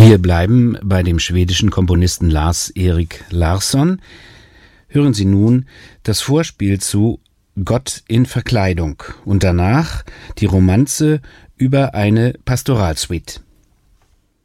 Wir bleiben bei dem schwedischen Komponisten Lars-Erik Larsson. Hören Sie nun das Vorspiel zu Gott in Verkleidung und danach die Romanze über eine Pastoralsuite.